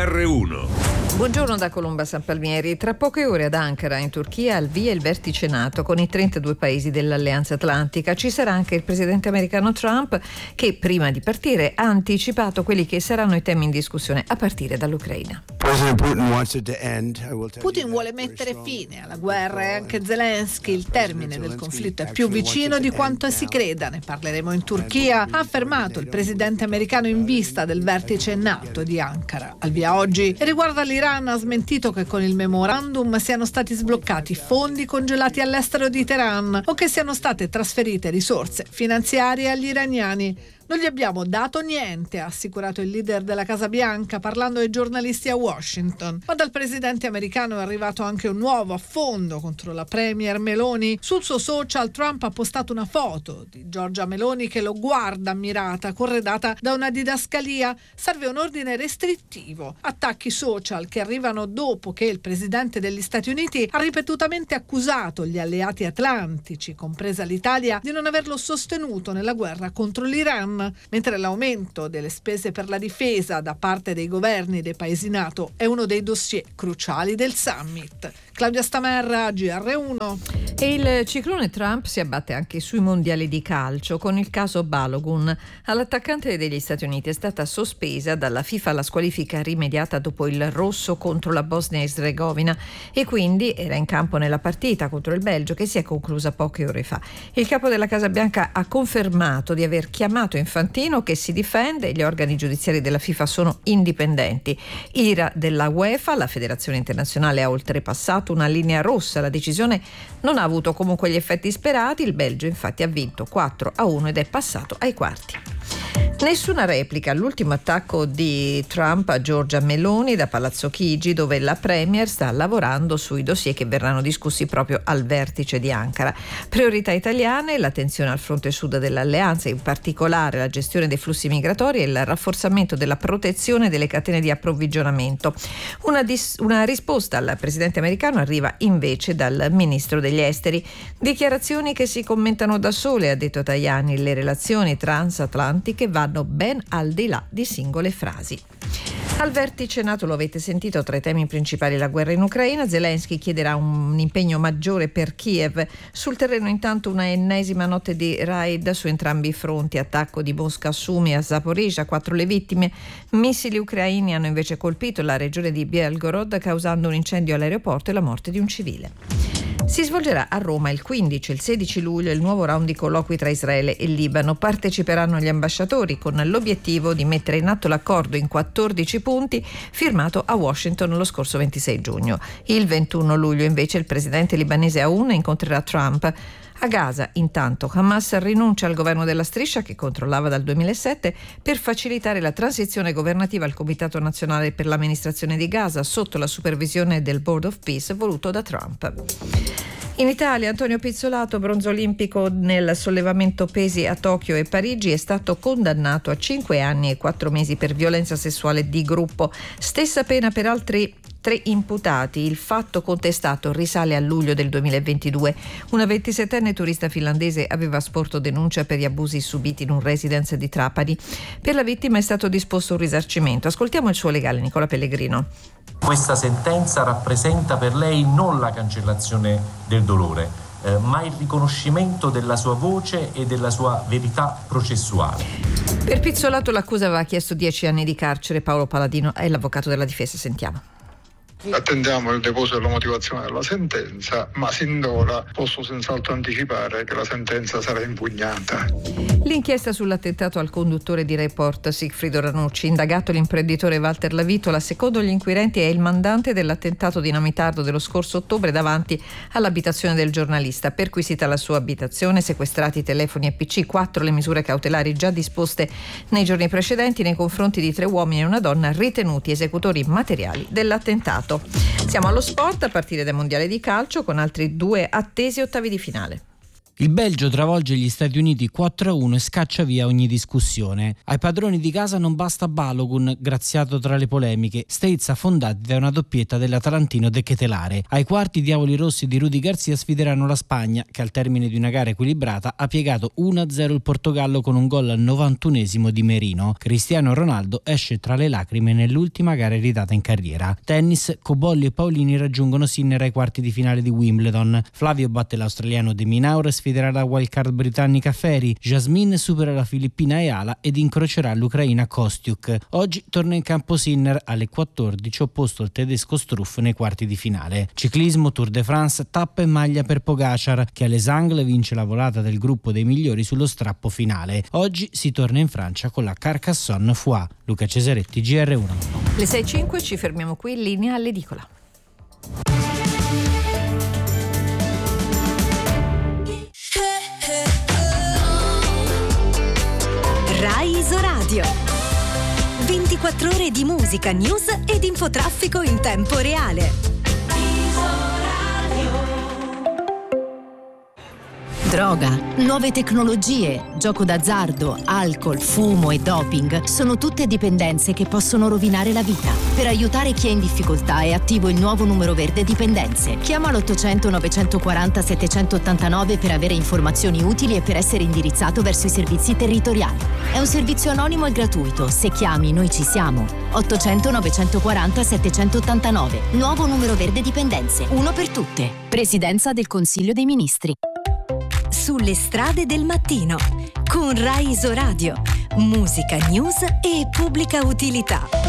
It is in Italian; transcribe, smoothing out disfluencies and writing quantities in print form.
GR1. Buongiorno da Colomba San Palmieri. Tra poche ore ad Ankara, in Turchia, al via il vertice NATO con i 32 paesi dell'Alleanza Atlantica. Ci sarà anche il presidente americano Trump che, prima di partire, ha anticipato quelli che saranno i temi in discussione a partire dall'Ucraina. Putin vuole mettere fine alla guerra e anche Zelensky. Il termine del conflitto è più vicino di quanto si creda. Ne parleremo in Turchia, ha affermato il presidente americano in vista del vertice NATO di Ankara. Al via oggi. E riguardo all'Iran, ha smentito che con il memorandum siano stati sbloccati fondi congelati all'estero di Teheran o che siano state trasferite risorse finanziarie agli iraniani. Non gli abbiamo dato niente, ha assicurato il leader della Casa Bianca parlando ai giornalisti a Washington. Ma dal presidente americano è arrivato anche un nuovo affondo contro la premier Meloni. Sul suo social Trump ha postato una foto di Giorgia Meloni che lo guarda ammirata, corredata da una didascalia. Serve un ordine restrittivo. Attacchi social che arrivano dopo che il presidente degli Stati Uniti ha ripetutamente accusato gli alleati atlantici, compresa l'Italia, di non averlo sostenuto nella guerra contro l'Iran. Mentre l'aumento delle spese per la difesa da parte dei governi dei paesi NATO è uno dei dossier cruciali del summit. Claudia Stamerra, GR1. E il ciclone Trump si abbatte anche sui mondiali di calcio con il caso Balogun. All'attaccante degli Stati Uniti è stata sospesa dalla FIFA la squalifica rimediata dopo il rosso contro la Bosnia Erzegovina e quindi era in campo nella partita contro il Belgio che si è conclusa poche ore fa. Il capo della Casa Bianca ha confermato di aver chiamato Infantino che si difende e gli organi giudiziari della FIFA sono indipendenti. Ira della UEFA, la federazione internazionale ha oltrepassato una linea rossa, la decisione non ha avuto comunque gli effetti sperati, il Belgio infatti ha vinto 4-1 ed è passato ai quarti. Nessuna replica all'ultimo attacco di Trump a Giorgia Meloni da Palazzo Chigi, dove la premier sta lavorando sui dossier che verranno discussi proprio al vertice di Ankara. Priorità italiane, l'attenzione al fronte sud dell'alleanza, in particolare la gestione dei flussi migratori e il rafforzamento della protezione delle catene di approvvigionamento. Una risposta al presidente americano arriva invece dal ministro degli esteri. Dichiarazioni che si commentano da sole, ha detto Tajani, le relazioni transatlantiche vanno ben al di là di singole frasi. Al vertice NATO, lo avete sentito, tra i temi principali la guerra in Ucraina. Zelensky chiederà un impegno maggiore per Kiev. Sul terreno intanto una ennesima notte di raid su entrambi i fronti. Attacco di Mosca a Sumi, a Zaporizhzhia, 4 le vittime. Missili ucraini hanno invece colpito la regione di Belgorod causando un incendio all'aeroporto e la morte di un civile. Si svolgerà a Roma il 15 e il 16 luglio il nuovo round di colloqui tra Israele e Libano. Parteciperanno gli ambasciatori con l'obiettivo di mettere in atto l'accordo in 14 punti firmato a Washington lo scorso 26 giugno. Il 21 luglio invece il presidente libanese Aoun incontrerà Trump. A Gaza, intanto, Hamas rinuncia al governo della striscia che controllava dal 2007 per facilitare la transizione governativa al Comitato Nazionale per l'Amministrazione di Gaza sotto la supervisione del Board of Peace voluto da Trump. In Italia Antonio Pizzolato, bronzo olimpico nel sollevamento pesi a Tokyo e Parigi, è stato condannato a 5 anni e 4 mesi per violenza sessuale di gruppo. Stessa pena per altri 3 imputati. Il fatto contestato risale a luglio del 2022. Una 27enne turista finlandese aveva sporto denuncia per gli abusi subiti in un residence di Trapani. Per la vittima è stato disposto un risarcimento. Ascoltiamo il suo legale Nicola Pellegrino. Questa sentenza rappresenta per lei non la cancellazione del dolore, ma il riconoscimento della sua voce e della sua verità processuale. Per Pizzolato l'accusa aveva chiesto 10 anni di carcere. Paolo Paladino è l'avvocato della difesa, sentiamo. Attendiamo il deposito della motivazione della sentenza, ma sin d'ora posso senz'altro anticipare che la sentenza sarà impugnata. L'inchiesta sull'attentato al conduttore di Report Sigfrido Ranucci, indagato l'imprenditore Walter Lavitola, secondo gli inquirenti è il mandante dell'attentato dinamitardo dello scorso ottobre davanti all'abitazione del giornalista. Perquisita la sua abitazione, sequestrati telefoni e PC, 4 le misure cautelari già disposte nei giorni precedenti nei confronti di 3 uomini e una donna ritenuti esecutori materiali dell'attentato. Siamo allo sport a partire dai mondiali di calcio con altri 2 attesi ottavi di finale. Il Belgio travolge gli Stati Uniti 4-1 e scaccia via ogni discussione. Ai padroni di casa non basta Balogun, graziato tra le polemiche, strizza fondati da una doppietta dell'atalantino De Ketelare. Ai quarti i diavoli rossi di Rudy Garcia sfideranno la Spagna, che al termine di una gara equilibrata ha piegato 1-0 il Portogallo con un gol al 91esimo di Merino. Cristiano Ronaldo esce tra le lacrime nell'ultima gara iridata in carriera. Tennis, Cobolli e Paolini raggiungono Sinner ai quarti di finale di Wimbledon. Flavio batte l'australiano De Minaur e sfiderà la wildcard britannica Ferry. Jasmine supera la filippina Eala ed incrocerà l'ucraina Kostiuk. Oggi torna in campo Sinner alle 14, opposto al tedesco Struff nei quarti di finale. Ciclismo, Tour de France, tappa e maglia per Pogačar, che alle Angles vince la volata del gruppo dei migliori sullo strappo finale. Oggi si torna in Francia con la Carcassonne-Foix. Luca Cesaretti, GR1. Le 6:05, ci fermiamo qui in linea all'edicola. Rai Isoradio. 24 ore di musica, news ed infotraffico in tempo reale. Droga, nuove tecnologie, gioco d'azzardo, alcol, fumo e doping sono tutte dipendenze che possono rovinare la vita. Per aiutare chi è in difficoltà è attivo il nuovo numero verde dipendenze. Chiama l'800 940 789 per avere informazioni utili e per essere indirizzato verso i servizi territoriali. È un servizio anonimo e gratuito. Se chiami, noi ci siamo. 800 940 789. Nuovo numero verde dipendenze. Uno per tutte. Presidenza del Consiglio dei Ministri. Sulle strade del mattino con Rai Isoradio, musica, news e pubblica utilità.